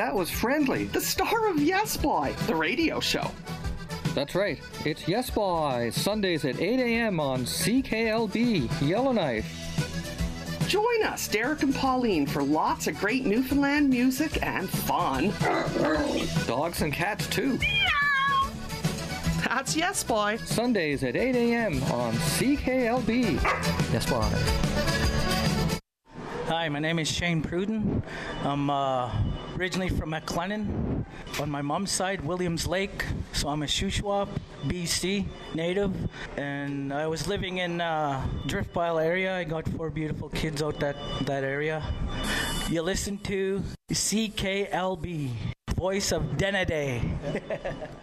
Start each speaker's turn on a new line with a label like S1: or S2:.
S1: that was Friendly, the star of Yes Boy, the radio show.
S2: That's right. It's Yes Boy, Sundays at 8 a.m. on CKLB, Yellowknife.
S1: Join us, Derek and Pauline, for lots of great Newfoundland music and fun.
S2: Dogs and cats, too.
S1: That's Yes Boy.
S2: Sundays at 8 a.m. on CKLB. Yes Boy.
S3: Hi, my name is Shane Pruden. I'm originally from McLennan. On my mom's side, Williams Lake. So I'm a Shuswap, BC native. And I was living in Driftpile area. I got 4 beautiful kids out that area. You listen to CKLB, voice of Denneday.